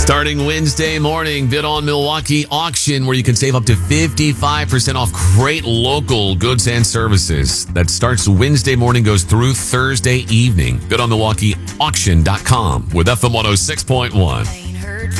Starting Wednesday morning, Bid on Milwaukee auction where you can save up to 55% off great local goods and services. That starts Wednesday morning, goes through Thursday evening. BidOnMilwaukeeAuction.com with FM 106.1.